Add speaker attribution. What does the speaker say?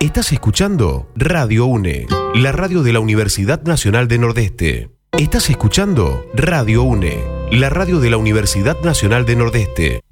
Speaker 1: Estás escuchando Radio UNE, la radio de la Universidad Nacional de Nordeste. Estás escuchando Radio UNE, la radio de la Universidad Nacional de Nordeste.